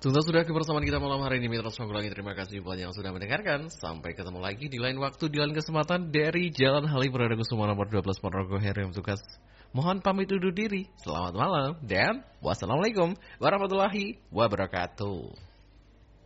Tuntas sudah kebersamaan kita malam hari ini. Mitra Songgulangi, terima kasih buat yang sudah mendengarkan. Sampai ketemu lagi di lain waktu, di lain kesempatan dari Jalan Halim Perdana Kusuma nomor 12 Ponorogo Heru yang tugas. Mohon pamit undur diri. Selamat malam dan wassalamualaikum warahmatullahi wabarakatuh.